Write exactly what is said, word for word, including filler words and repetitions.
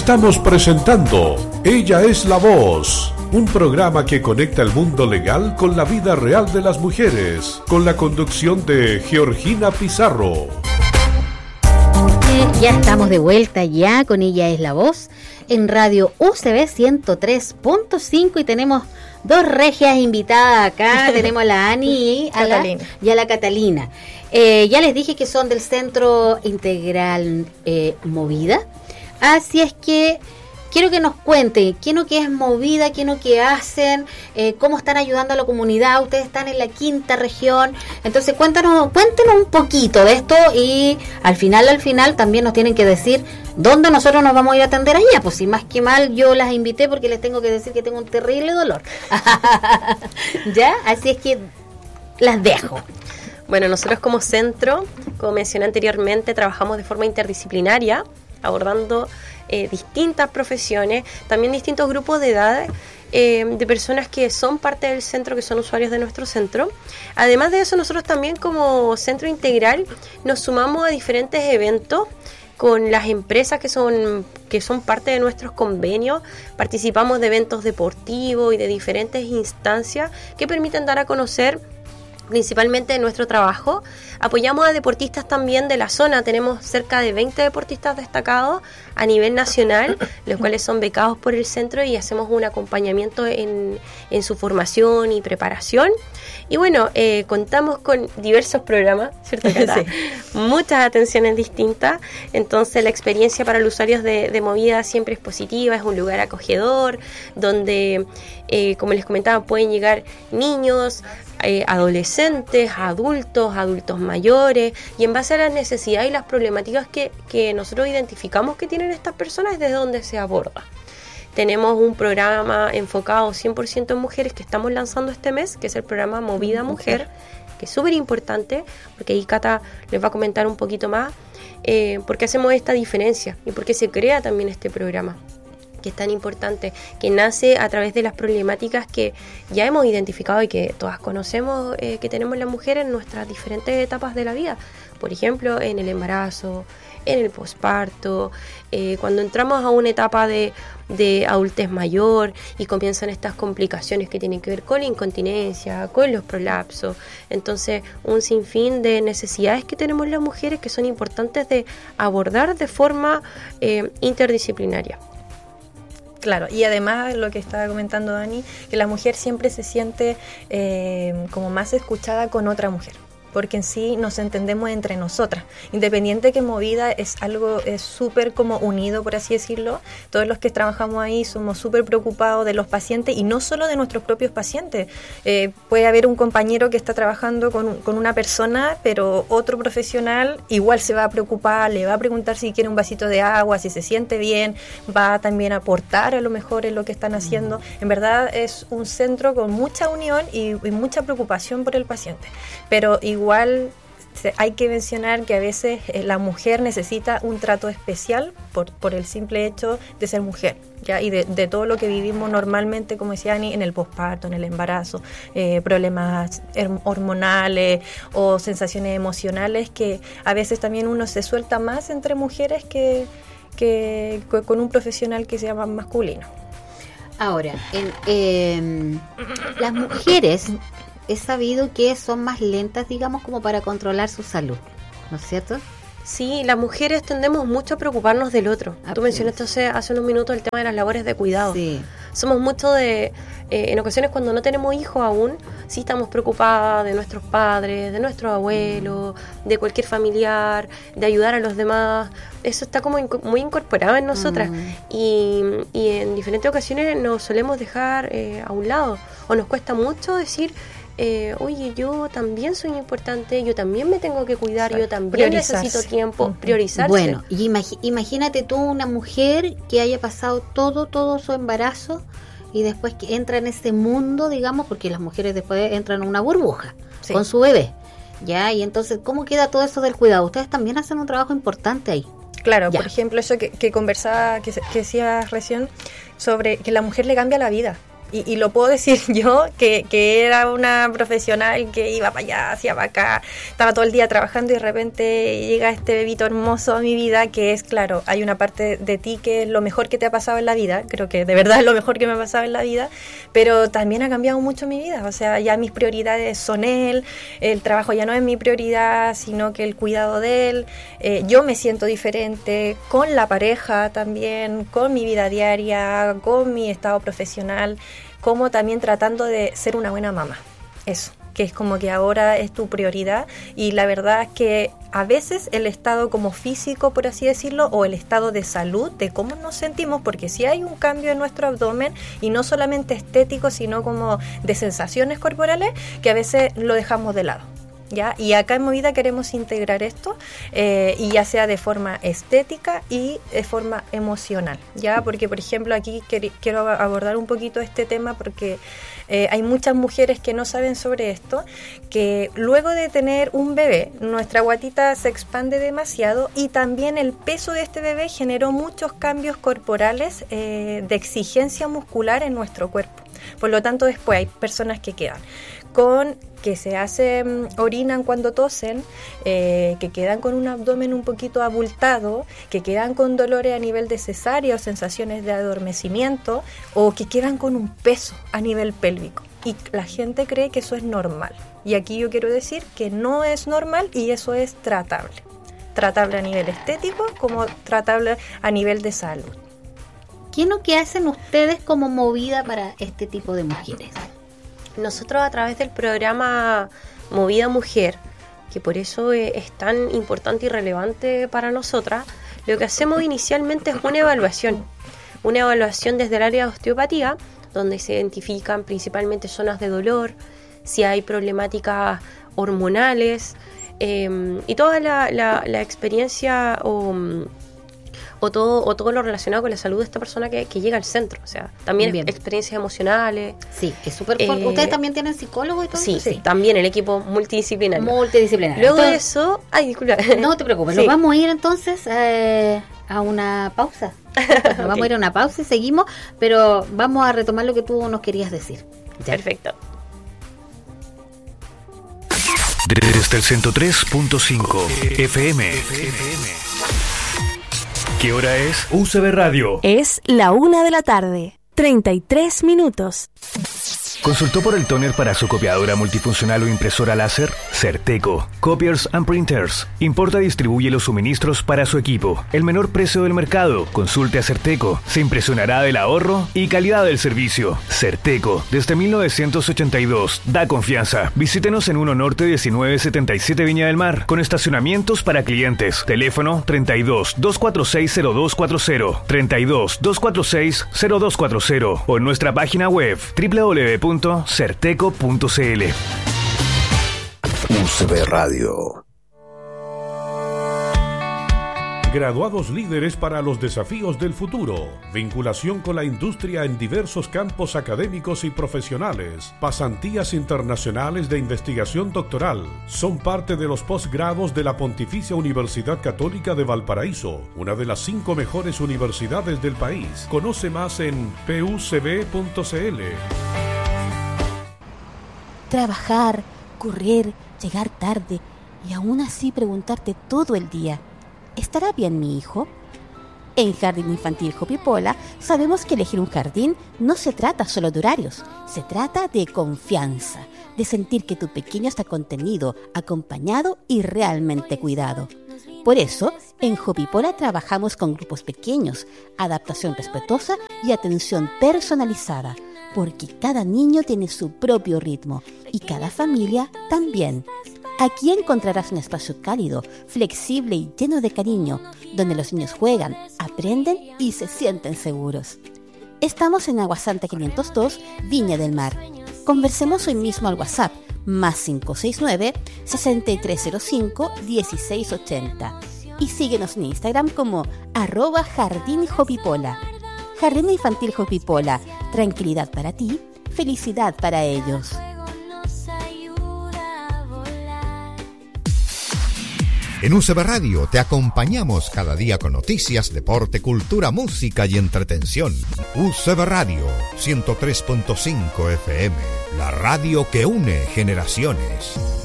Estamos presentando Ella es la Voz, un programa que conecta el mundo legal con la vida real de las mujeres, con la conducción de Georgina Pizarro. Ya estamos de vuelta ya con Ella es la Voz en Radio U C B ciento tres punto cinco y tenemos dos regias invitadas acá. Tenemos a la Ani y a la, y a la Catalina. Eh, ya les dije que son del Centro Integral eh, Movida. Así es que quiero que nos cuenten qué no que es Movida, qué no que hacen, eh, cómo están ayudando a la comunidad. Ustedes están en la quinta región, entonces cuéntanos, cuéntenos un poquito de esto y al final, al final también nos tienen que decir dónde nosotros nos vamos a ir a atender allá. Pues si más que mal yo las invité porque les tengo que decir que tengo un terrible dolor. ¿Ya? Así es que las dejo. Bueno, nosotros como centro, como mencioné anteriormente, trabajamos de forma interdisciplinaria, abordando eh, distintas profesiones, también distintos grupos de edades, eh, de personas que son parte del centro, que son usuarios de nuestro centro. Además de eso, nosotros también como centro integral nos sumamos a diferentes eventos con las empresas que son, que son parte de nuestros convenios. Participamos de eventos deportivos y de diferentes instancias que permiten dar a conocer principalmente nuestro trabajo. Apoyamos a deportistas también de la zona. Tenemos cerca de veinte deportistas destacados a nivel nacional, los cuales son becados por el centro y hacemos un acompañamiento en, en su formación y preparación. Y bueno, eh, contamos con diversos programas, ¿cierto, Cata? Sí. Muchas atenciones distintas. Entonces la experiencia para los usuarios de, de Movida siempre es positiva, es un lugar acogedor, donde, eh, como les comentaba, pueden llegar niños, eh, adolescentes, adultos, adultos mayores, y en base a las necesidades y las problemáticas que, que nosotros identificamos que tienen estas personas es desde donde se aborda. Tenemos un programa enfocado cien por ciento en mujeres que estamos lanzando este mes, que es el programa Movida Mujer, que es súper importante, porque ahí Cata les va a comentar un poquito más, eh, por qué hacemos esta diferencia y por qué se crea también este programa, que es tan importante, que nace a través de las problemáticas que ya hemos identificado y que todas conocemos eh, que tenemos las mujeres en nuestras diferentes etapas de la vida. Por ejemplo, en el embarazo, en el posparto, eh, cuando entramos a una etapa de, de adultez mayor y comienzan estas complicaciones que tienen que ver con la incontinencia, con los prolapsos. Entonces, un sinfín de necesidades que tenemos las mujeres que son importantes de abordar de forma eh, interdisciplinaria. Claro, y además lo que estaba comentando Dani, que la mujer siempre se siente eh, como más escuchada con otra mujer, porque en sí nos entendemos entre nosotras, independiente que Movida es algo es súper como unido, por así decirlo. Todos los que trabajamos ahí somos súper preocupados de los pacientes y no solo de nuestros propios pacientes. Eh, puede haber un compañero que está trabajando con, con una persona, pero otro profesional igual se va a preocupar, le va a preguntar si quiere un vasito de agua, si se siente bien, va también a aportar a lo mejor en lo que están haciendo. En verdad es un centro con mucha unión y, y mucha preocupación por el paciente, pero igual Igual hay que mencionar que a veces eh, la mujer necesita un trato especial por, por el simple hecho de ser mujer, ¿ya? Y de, de todo lo que vivimos normalmente, como decía Ani, en el posparto, en el embarazo, eh, problemas hormonales o sensaciones emocionales que a veces también uno se suelta más entre mujeres que, que con un profesional que se llama masculino. Ahora, en, eh, las mujeres... he sabido que son más lentas, digamos, como para controlar su salud, ¿no es cierto? Sí, las mujeres tendemos mucho a preocuparnos del otro. Ah, Tú mencionaste hace, hace unos minutos el tema de las labores de cuidado. Sí. Somos mucho de, eh, en ocasiones cuando no tenemos hijos aún, sí estamos preocupadas de nuestros padres, de nuestros abuelos, de cualquier familiar, de ayudar a los demás. Eso está como inc- muy incorporado en nosotras. Mm. Y, y en diferentes ocasiones nos solemos dejar eh, a un lado. O nos cuesta mucho decir... Eh, oye, yo también soy importante, yo también me tengo que cuidar, yo también necesito tiempo, uh-huh. priorizarse. Bueno, y imagi- imagínate tú una mujer que haya pasado todo, todo su embarazo y después que entra en ese mundo, digamos, porque las mujeres después entran en una burbuja sí. con su bebé, ¿ya? Y entonces, ¿cómo queda todo eso del cuidado? Ustedes también hacen un trabajo importante ahí. Claro, ya. Por ejemplo, eso que, que conversaba, que, que decías recién, sobre que la mujer le cambia la vida. Y, y lo puedo decir yo, que, que era una profesional que iba para allá, hacia para acá, estaba todo el día trabajando y de repente llega este bebito hermoso a mi vida, que es, claro, hay una parte de ti que es lo mejor que te ha pasado en la vida, creo que de verdad es lo mejor que me ha pasado en la vida, pero también ha cambiado mucho mi vida, o sea, ya mis prioridades son él, el trabajo ya no es mi prioridad, sino que el cuidado de él, eh, yo me siento diferente con la pareja también, con mi vida diaria, con mi estado profesional, como también tratando de ser una buena mamá. Eso, que es como que ahora es tu prioridad, y la verdad es que a veces el estado como físico, por así decirlo, o el estado de salud, de cómo nos sentimos, porque si hay un cambio en nuestro abdomen, y no solamente estético, sino como de sensaciones corporales, que a veces lo dejamos de lado. ¿Ya? Y acá en Movida queremos integrar esto, eh, y ya sea de forma estética y de forma emocional, ¿ya? Porque, por ejemplo, aquí quer- quiero abordar un poquito este tema porque eh, hay muchas mujeres que no saben sobre esto, que luego de tener un bebé, nuestra guatita se expande demasiado, y también el peso de este bebé generó muchos cambios corporales eh, de exigencia muscular en nuestro cuerpo. Por lo tanto, después hay personas que quedan con que se hacen, orinan cuando tosen, eh, que quedan con un abdomen un poquito abultado, que quedan con dolores a nivel de cesárea o sensaciones de adormecimiento, o que quedan con un peso a nivel pélvico. Y la gente cree que eso es normal. Y aquí yo quiero decir que no es normal, y eso es tratable. Tratable a nivel estético como tratable a nivel de salud. ¿Qué es lo que hacen ustedes como Movida para este tipo de mujeres? Nosotros, a través del programa Movida Mujer, que por eso es tan importante y relevante para nosotras, lo que hacemos inicialmente es una evaluación. Una evaluación desde el área de osteopatía, donde se identifican principalmente zonas de dolor, si hay problemáticas hormonales, eh, y toda la, la, la experiencia o... O todo, o todo lo relacionado con la salud de esta persona que, que llega al centro. O sea, también Bien. experiencias emocionales. Sí, es súper eh, fuerte. ¿Ustedes también tienen psicólogo y todo sí, eso? Sí, también el equipo multidisciplinario. Multidisciplinario. Luego entonces, de eso... Ay, disculpa. No te preocupes, sí. Nos vamos a ir entonces eh, a una pausa. Nos okay. vamos a ir a una pausa y seguimos, pero vamos a retomar lo que tú nos querías decir. Ya. Perfecto. Desde el ciento tres punto cinco F M. ¿Qué hora es? U C B Radio. Es la una de la tarde, treinta y tres minutos. ¿Consultó por el tóner para su copiadora multifuncional o impresora láser? Certeco. Copiers and Printers. Importa y distribuye los suministros para su equipo. El menor precio del mercado. Consulte a Certeco. Se impresionará del ahorro y calidad del servicio. Certeco. Desde mil novecientos ochenta y dos. Da confianza. Visítenos en uno Norte diecinueve setenta y siete Viña del Mar. Con estacionamientos para clientes. Teléfono treinta y dos, doscientos cuarenta y seis, cero dos cuarenta. treinta y dos, doscientos cuarenta y seis, cero dos cuarenta. O en nuestra página web doble u doble u doble u punto certeco punto c l. U C B Radio. Graduados líderes para los desafíos del futuro. Vinculación con la industria en diversos campos académicos y profesionales. Pasantías internacionales de investigación doctoral. Son parte de los posgrados de la Pontificia Universidad Católica de Valparaíso, una de las cinco mejores universidades del país. Conoce más en p u c b punto c l. Trabajar, correr, llegar tarde y aún así preguntarte todo el día: ¿estará bien mi hijo? En Jardín Infantil Jopipola sabemos que elegir un jardín no se trata solo de horarios, se trata de confianza, de sentir que tu pequeño está contenido, acompañado y realmente cuidado. Por eso, en Jopipola trabajamos con grupos pequeños, adaptación respetuosa y atención personalizada, porque cada niño tiene su propio ritmo y cada familia también. Aquí encontrarás un espacio cálido, flexible y lleno de cariño, donde los niños juegan, aprenden y se sienten seguros. Estamos en Aguasanta quinientos dos, Viña del Mar. Conversemos hoy mismo al WhatsApp, más cinco seis nueve, seis tres cero cinco, uno seis ocho cero. Y síguenos en Instagram como arroba Jardín Jopipola. Jardín Infantil Jopipola, tranquilidad para ti, felicidad para ellos. En U C B Radio te acompañamos cada día con noticias, deporte, cultura, música y entretención. U C B Radio ciento tres punto cinco F M, la radio que une generaciones.